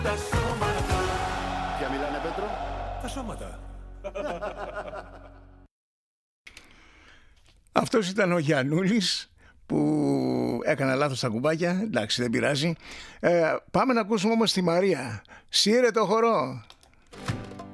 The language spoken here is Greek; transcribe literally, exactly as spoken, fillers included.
Τα σώματα. Ποια μιλάνε, Πέτρο? Τα σώματα. Αυτός ήταν ο Γιαννούλης που έκανα λάθος τα κουμπάκια. Εντάξει, δεν πειράζει. ε, Πάμε να ακούσουμε όμως τη Μαρία. Σύρε το χορό.